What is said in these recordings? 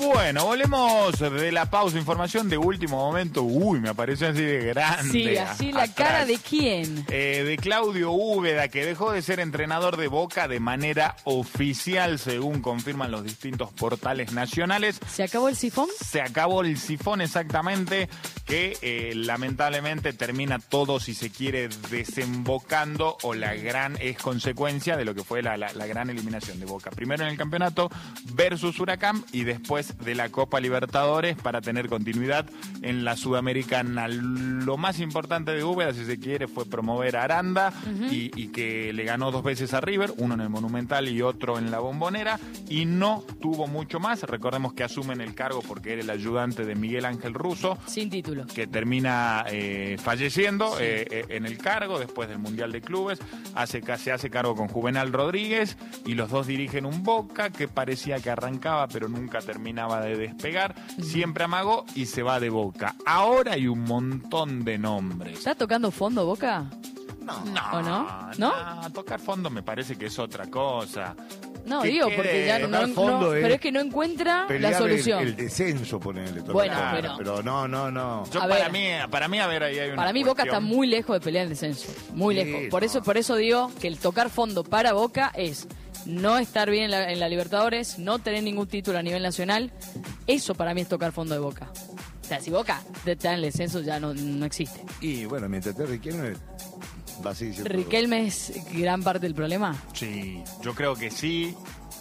Bueno, volvemos de la pausa. Información de último momento. Uy, me apareció así de grande. Sí, así la atrás. cara de quién. De Claudio Úbeda, que dejó de ser entrenador de Boca de manera oficial, según confirman los distintos portales nacionales. ¿Se acabó el sifón? Se acabó el sifón, exactamente, que lamentablemente termina todo, si se quiere, desembocando, o es consecuencia de lo que fue la gran eliminación de Boca. Primero en el campeonato versus Huracán y después de la Copa Libertadores para tener continuidad en la Sudamericana. Lo más importante de Úbeda, si se quiere, fue promover a Aranda y que le ganó 2 veces a River, uno en el Monumental y otro en la Bombonera, y no tuvo mucho más. Recordemos que asume en el cargo porque era el ayudante de Miguel Ángel Russo, sin título, que termina falleciendo en el cargo después del Mundial de Clubes. Se hace cargo con Juvenal Rodríguez y los dos dirigen un Boca que parecía que arrancaba pero nunca terminaba de despegar. Siempre amagó y se va de Boca. Ahora hay un montón de nombres. ¿Está tocando fondo Boca? No. ¿O no? ¿No? Tocar fondo me parece que es otra cosa. No, digo, porque ya no, pero es que no encuentra la solución. El descenso, ponele. Bueno, pero no. Yo para mí, a ver, ahí hay una Para mí cuestión. Boca está muy lejos de pelear el descenso. Muy Sí, lejos. Por eso digo que el tocar fondo para Boca es no estar bien en la Libertadores, no tener ningún título a nivel nacional. Eso para mí es tocar fondo de Boca. O sea, si Boca está en el descenso ya no existe. Y bueno, mientras te Riquelme va a seguir siendo... ¿Riquelme es gran parte del problema? Sí, yo creo que sí.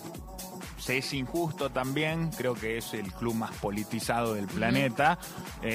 Es injusto también, creo que es el club más politizado del planeta.